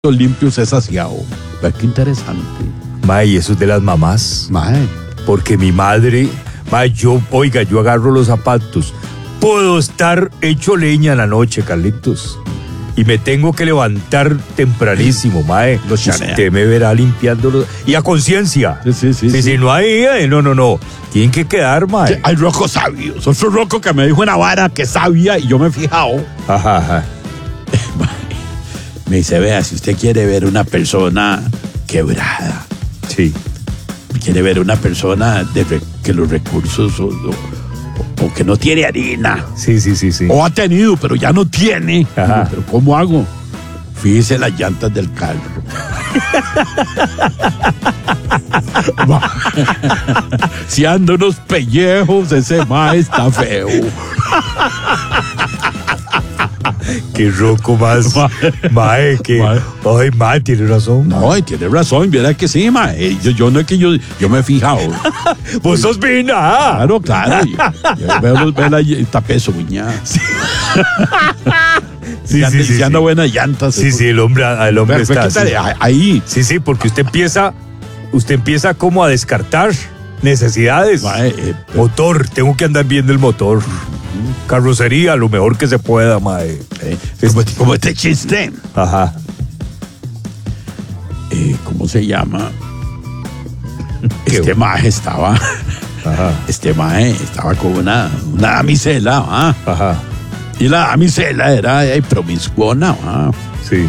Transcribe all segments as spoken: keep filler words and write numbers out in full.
limpios es saciado. Ve qué interesante. Mae, y eso es de las mamás. Mae. Porque mi madre, mae, yo, oiga, yo agarro los zapatos. Puedo estar hecho leña en la noche, Carlitos. Y me tengo que levantar tempranísimo, mae. Los chanea. Usted me verá limpiándolos. Y a conciencia. Sí, sí, sí. Si sí. no hay, eh, no, no, no. Tienen que quedar, mae. Hay rocos sabios. Otro roco que me dijo una vara que sabia y yo me he fijado. Ajá, ajá. Me dice, vea, si usted quiere ver una persona quebrada, Sí. quiere ver una persona de re- que los recursos o, o- o que no tiene harina, Sí, sí, sí, sí. o ha tenido pero ya no tiene. Ajá. Digo, pero ¿cómo hago? Fíjese las llantas del carro. Va. Si anda unos pellejos, ese mae está feo. Qué roco más. Mae, que. Mae. Ay, mae, tiene razón. No, y tiene razón, viera que sí, mae. Yo, yo no es que yo, yo me he fijado. Vos sos vina. Claro, claro. Yo, yo veo, los- veo la esta pezuña. Sí, Si anda, sí, sí, si anda sí. buenas llantas. Sí, sí, el hombre, el hombre Ve- ve está que está así. de- ahí. Sí, sí, porque usted empieza, usted empieza como a descartar necesidades. Mae, eh, Motor, tengo que andar viendo el motor. Carrocería, lo mejor que se pueda, mae. eh, como, como este chiste. Ajá. Eh, ¿Cómo se llama? Qué Este bueno. maje estaba. Ajá. Este maje estaba con una, una damisela, ¿va? Ajá. Y la damisela era eh, promiscuona, ¿va? Sí.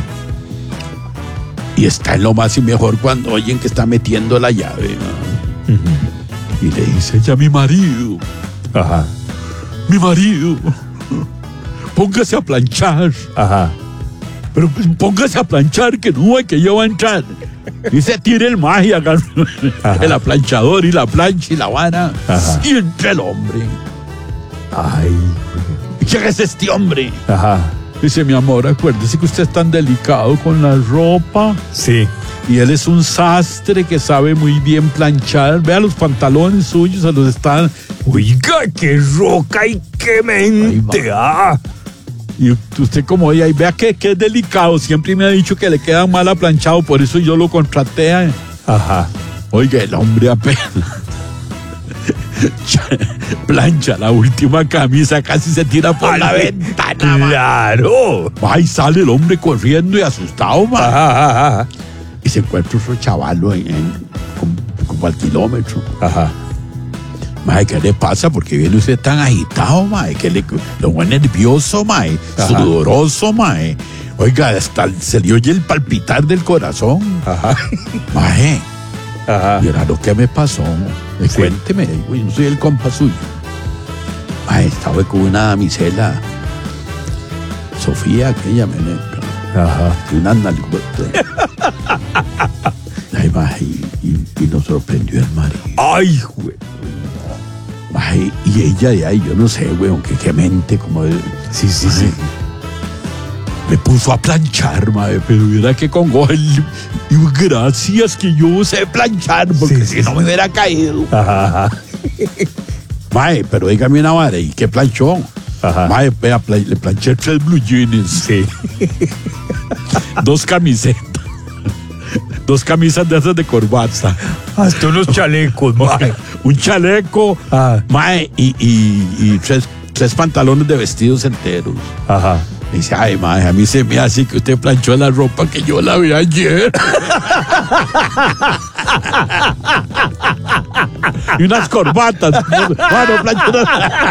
Y está en lo más y mejor cuando oyen que está metiendo la llave, ¿va? Y le dice ella, mi marido, Ajá. mi marido, póngase a planchar. Ajá. Pero pues, póngase a planchar, que no hay que yo va a entrar. Y se tira el magia, Ajá. el aplanchador y la plancha y la vara. Ajá. Y entra el hombre. Ay. ¿Y quién es este hombre? Ajá. Dice, mi amor, acuérdese que usted es tan delicado con la ropa. Sí. Y él es un sastre que sabe muy bien planchar. Vea los pantalones suyos, se los están... Oiga, qué roca y qué mente. Ah. Y usted como ella, y vea que, que es delicado. Siempre me ha dicho que le queda mal aplanchado, por eso yo lo contraté. eh. Ajá. Oiga, el hombre apenas plancha la última camisa, casi se tira por la ventana. ma. Claro. Ahí sale el hombre corriendo y asustado, ma. Ajá, ajá, ajá. Y se encuentra otro chavalo en, en- como, como al kilómetro. Ajá. Mae, ¿qué le pasa? Porque viene usted tan agitado, mae, que le, lo ve nervioso, mae, Ajá. sudoroso, mae. Oiga, hasta se le oye el palpitar del corazón. Ajá. Mae, Ajá. y ahora lo que me pasó, eh, Sí. cuénteme, yo no soy el compa suyo. Mae, estaba con una damisela, Sofía, aquella meneca, Ajá. una nalgota. Ay, mae, y, y- y nos sorprendió el marido. Ay, güey. Mae, y ella de ahí, yo no sé, weón, que qué mente, como de, Sí, sí, Mae, sí. me puso a planchar, mae, pero era que con él, digo, gracias que yo sé planchar, porque Sí, si sí, no sí. me hubiera caído. Ajá, ajá. Mae, pero dígame una vara, ¿y qué planchó? Ajá. Mae, vea, pla- le planché tres blue jeans, Sí. dos camisetas, dos camisas de esas de corbata, Hasta unos chalecos, mae. un chaleco, Ah. mae, y, y- y tres, tres pantalones de vestidos enteros. Ajá. Me dice, ay, mae, a mí se me hace que usted planchó la ropa que yo la vi ayer. Y unas corbatas. Bueno, planchó unas...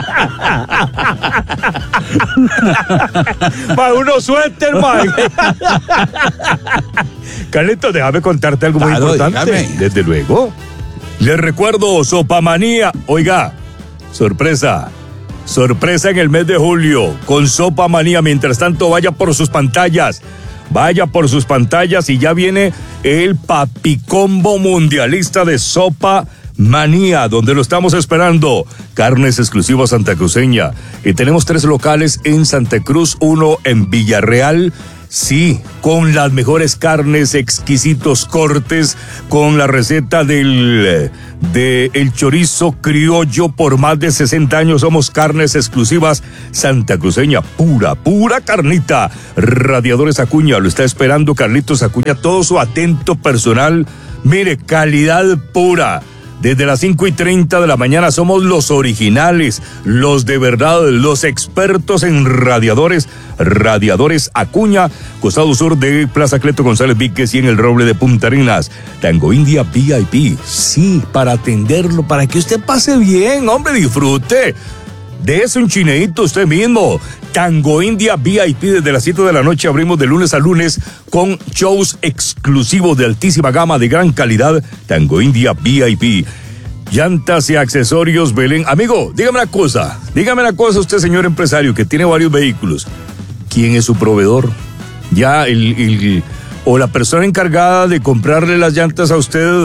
Mae, uno suéter, mae. Carlitos, déjame contarte algo Claro, muy importante. dígame. Desde luego. Les recuerdo, Sopamanía. Oiga, sorpresa. Sorpresa en el mes de julio con Sopamanía. Mientras tanto, vaya por sus pantallas. Vaya por sus pantallas y ya viene el papicombo mundialista de Sopamanía, donde lo estamos esperando. Carnes exclusivas santacruceña. Y tenemos tres locales en Santa Cruz, uno en Villarreal, Sí, con las mejores carnes, exquisitos cortes, con la receta del de el chorizo criollo por más de sesenta años. Somos carnes exclusivas santacruceña, pura, pura carnita. Radiadores Acuña, lo está esperando Carlitos Acuña, todo su atento personal. Mire, calidad pura. Desde las cinco y treinta de la mañana somos los originales, los de verdad, los expertos en radiadores. Radiadores Acuña, costado sur de Plaza Cleto González Víquez y en el Roble de Punta Arenas. Tango India V I P, sí, para atenderlo, para que usted pase bien, hombre, disfrute. Dese un chineíto usted mismo. Tango India V I P, desde las siete de la noche abrimos de lunes a lunes con shows exclusivos de altísima gama de gran calidad. Tango India V I P. Llantas y accesorios Belén. Amigo, dígame una cosa, dígame una cosa usted, señor empresario, que tiene varios vehículos. ¿Quién es su proveedor? Ya el, el o la persona encargada de comprarle las llantas a usted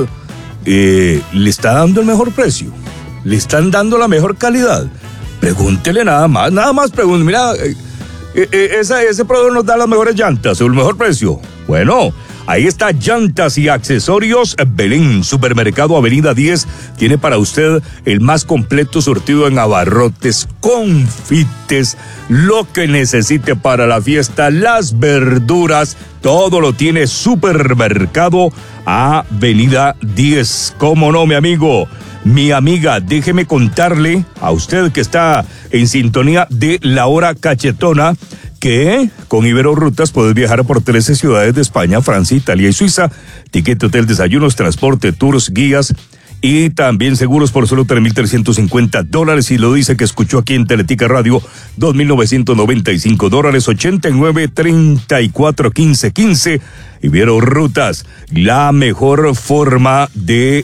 eh, le está dando el mejor precio, le están dando la mejor calidad. Pregúntele nada más, nada más pregúntele, mira, eh, eh, esa, ese proveedor nos da las mejores llantas, el mejor precio. Bueno, ahí está Llantas y Accesorios Belén, Supermercado Avenida diez, tiene para usted el más completo surtido en abarrotes, confites, lo que necesite para la fiesta, las verduras, todo lo tiene Supermercado Avenida diez. ¿Cómo no, mi amigo? Mi amiga, déjeme contarle a usted que está en sintonía de La Hora Cachetona que con Ibero Rutas puedes viajar por trece ciudades de España, Francia, Italia y Suiza. Ticket, hotel, desayunos, transporte, tours, guías y también seguros por solo tres mil trescientos cincuenta dólares. Y lo dice que escuchó aquí en Teletica Radio, dos mil novecientos noventa y cinco dólares, ochenta y nueve, treinta y cuatro, quince, quince. Ibero Rutas, la mejor forma de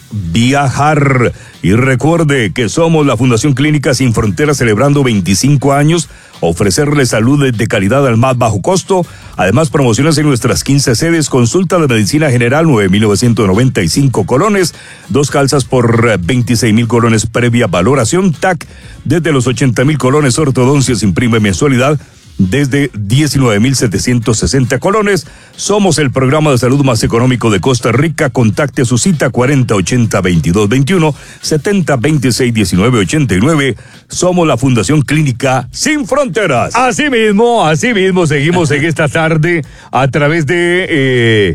viajar. Y recuerde que somos la Fundación Clínica Sin Fronteras, celebrando veinticinco años, ofrecerle salud de calidad al más bajo costo. Además, promociones en nuestras quince sedes, consulta de medicina general, nueve mil novecientos noventa y cinco colones, dos calzas por veintiséis mil colones previa valoración, T A C desde los ochenta mil colones, ortodoncia sin prima mensualidad desde diecinueve mil setecientos sesenta colones. Somos el programa de salud más económico de Costa Rica. Contacte su cita cuarenta ochenta veintidós veintiuno, setenta veintiséis diecinueve ochenta y nueve. Somos la Fundación Clínica Sin Fronteras. Así mismo, así mismo seguimos en esta tarde a través de eh,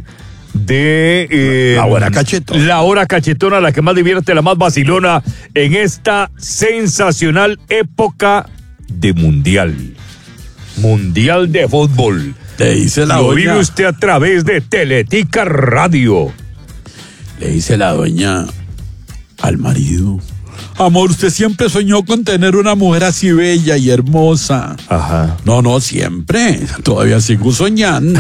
de eh, La Hora Cachetona. La Hora Cachetona, la que más divierte, la más vacilona en esta sensacional época de mundial. Mundial de fútbol. Le dice la Lo doña. vive usted a través de Teletica Radio. Le dice la doña al marido: amor, usted siempre soñó con tener una mujer así bella y hermosa. Ajá. No, no, siempre. Todavía sigo soñando.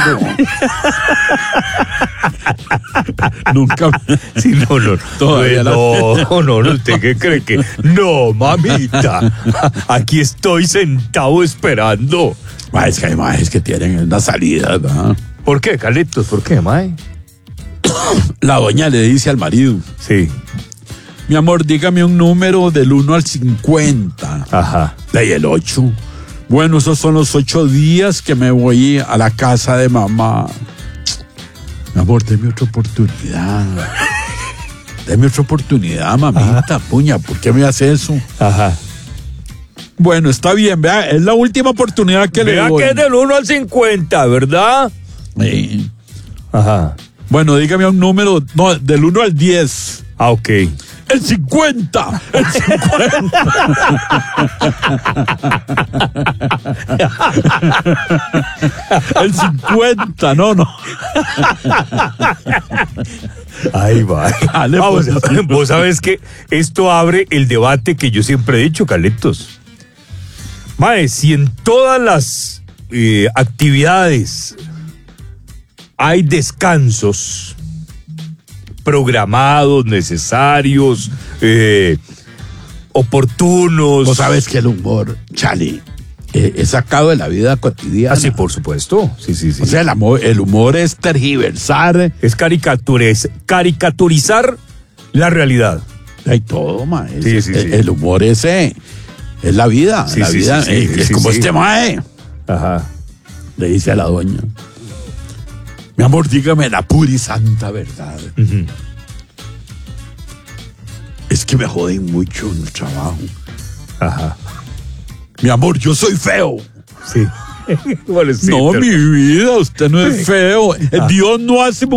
Nunca. Sí, no, no. Todavía no, no, no, no, ¿usted qué cree que? No, mamita. Aquí estoy sentado esperando. Ah, es que hay maes que tienen una salida, ¿verdad? ¿Por qué, Carlitos? ¿Por qué, mae? La doña le dice al marido: Sí. mi amor, dígame un número del uno al cincuenta. Ajá. Y el ocho. Bueno, esos son los ocho días que me voy a la casa de mamá. Mi amor, deme otra oportunidad. Deme otra oportunidad, mamita. Ajá. Puña, ¿por qué me hace eso? Ajá. Bueno, está bien, vea, es la última oportunidad que vea le doy. Vea que es del uno al cincuenta, ¿verdad? Sí. Ajá. Bueno, dígame un número, no, del uno al diez. Ah, ok. El cincuenta. El cincuenta. El cincuenta, no, no. Ahí va. Dale, vamos, pues. vos sabes que esto abre el debate que yo siempre he dicho, Carlitos. Mae, si en todas las eh, actividades hay descansos programados, necesarios, eh, oportunos. Vos sabes que el humor, Chale, eh, es sacado de la vida cotidiana. Ah, sí, por supuesto. Sí, sí, sí. O sea, el humor, el humor es tergiversar. Es caricatures, caricaturizar la realidad. Hay todo, ma. Es, Sí, sí, el, sí. el humor ese es la vida. Sí, la sí, vida sí, sí, eh, sí, es sí, como sí. este mae. Ajá. Le dice a la doña: Mi amor, dígame la pura y santa verdad. Uh-huh. Es que me joden mucho en el trabajo. Ajá. Mi amor, yo soy feo. Sí. No, mi vida, usted no es feo. Dios no hace